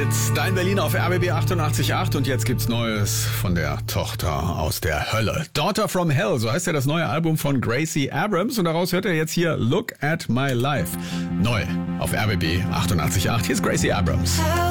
geht's. Dein Berlin auf RBB 88.8 und jetzt gibt's Neues von der Tochter aus der Hölle. Daughter from Hell, so heißt ja das neue Album von Gracie Abrams und daraus hört er jetzt hier Look at My Life. Neu auf RBB 88.8. Hier ist Gracie Abrams.